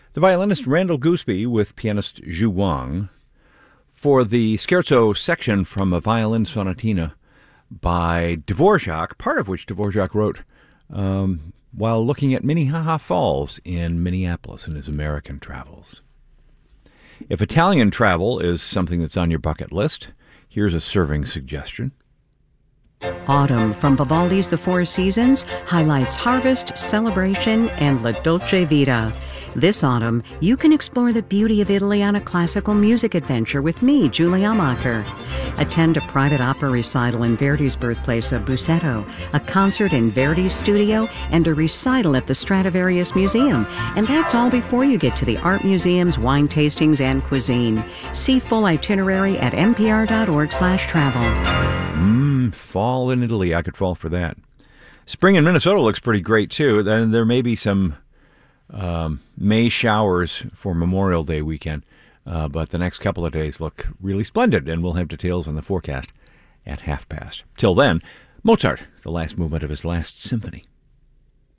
The violinist Randall Gooseby with pianist Zhu Wang for the scherzo section from a violin sonatina by Dvorak, part of which Dvorak wrote while looking at Minnehaha Falls in Minneapolis in his American travels. If Italian travel is something that's on your bucket list, here's a serving suggestion. Autumn from Vivaldi's The Four Seasons highlights harvest, celebration, and La Dolce Vita. This autumn, you can explore the beauty of Italy on a classical music adventure with me, Julie Amacher. Attend a private opera recital in Verdi's birthplace of Busseto, a concert in Verdi's studio, and a recital at the Stradivarius Museum. And that's all before you get to the art museums, wine tastings, and cuisine. See full itinerary at npr.org/travel. Fall in Italy. I could fall for that. Spring in Minnesota looks pretty great, too. Then there may be some May showers for Memorial Day weekend, but the next couple of days look really splendid, and we'll have details on the forecast at past. Till then, Mozart, the last movement of his last symphony.